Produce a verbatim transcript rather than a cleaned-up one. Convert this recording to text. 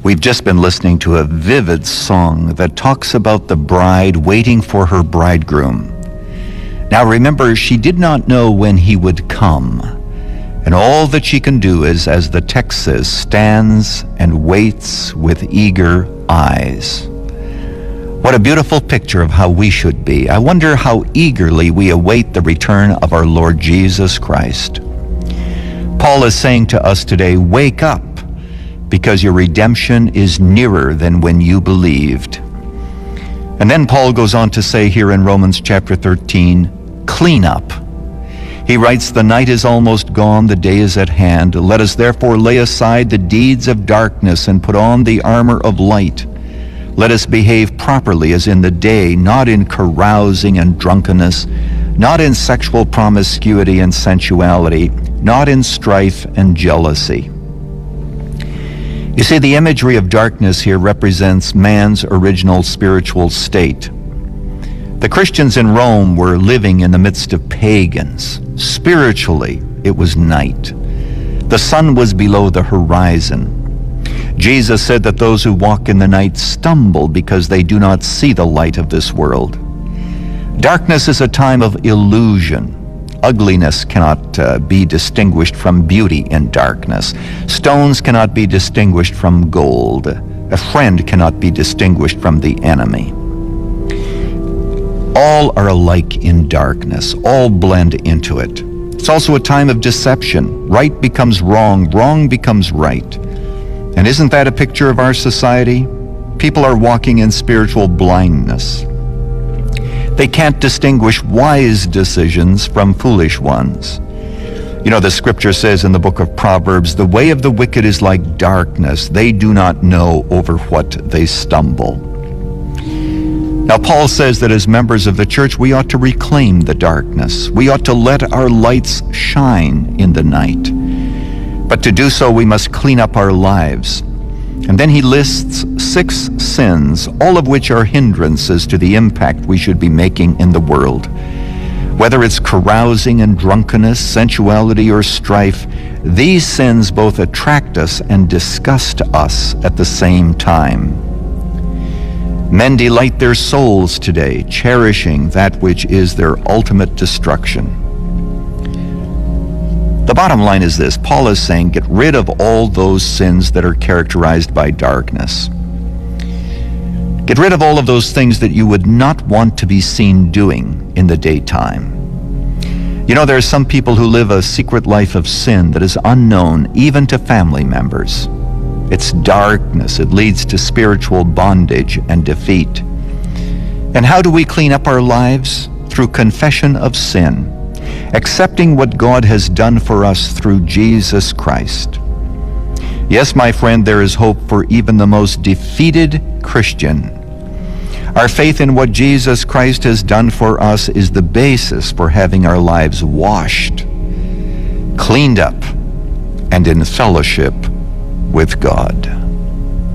We've just been listening to a vivid song that talks about the bride waiting for her bridegroom. Now remember, she did not know when he would come, and all that she can do is, as the text says, stands and waits with eager eyes. What a beautiful picture of how we should be. I wonder how eagerly we await the return of our Lord Jesus Christ. Paul is saying to us today, wake up, because your redemption is nearer than when you believed. And then Paul goes on to say here in Romans chapter thirteen, clean up. He writes, the night is almost gone, the day is at hand. Let us therefore lay aside the deeds of darkness and put on the armor of light. Let us behave properly as in the day, not in carousing and drunkenness, not in sexual promiscuity and sensuality, not in strife and jealousy. You see, the imagery of darkness here represents man's original spiritual state. The Christians in Rome were living in the midst of pagans. Spiritually, it was night. The sun was below the horizon. Jesus said that those who walk in the night stumble because they do not see the light of this world. Darkness is a time of illusion. Ugliness cannot uh, be distinguished from beauty in darkness. Stones cannot be distinguished from gold. A friend cannot be distinguished from the enemy. All are alike in darkness. All blend into it. It's also a time of deception. Right becomes wrong. Wrong becomes right. And isn't that a picture of our society? People are walking in spiritual blindness. They can't distinguish wise decisions from foolish ones. You know, the scripture says in the book of Proverbs, the way of the wicked is like darkness. They do not know over what they stumble. Now, Paul says that as members of the church, we ought to reclaim the darkness. We ought to let our lights shine in the night. But to do so, we must clean up our lives. And then he lists six sins, all of which are hindrances to the impact we should be making in the world. Whether it's carousing and drunkenness, sensuality, or strife, these sins both attract us and disgust us at the same time. Men delight their souls today, cherishing that which is their ultimate destruction. The bottom line is this. Paul is saying, get rid of all those sins that are characterized by darkness. Get rid of all of those things that you would not want to be seen doing in the daytime. You know, there are some people who live a secret life of sin that is unknown even to family members. It's darkness. It leads to spiritual bondage and defeat. And how do we clean up our lives? Through confession of sin, accepting what God has done for us through Jesus Christ. Yes, my friend, there is hope for even the most defeated Christian. Our faith in what Jesus Christ has done for us is the basis for having our lives washed, cleaned up, and in fellowship with God.